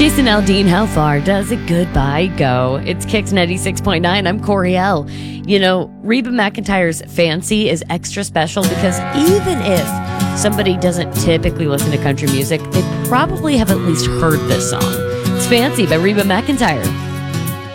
Jason Aldean, how far does it goodbye go? It's Kicks 96.9. I'm Coriel. You know, Reba McEntire's Fancy is extra special because even if somebody doesn't typically listen to country music, they probably have at least heard this song. It's Fancy by Reba McEntire.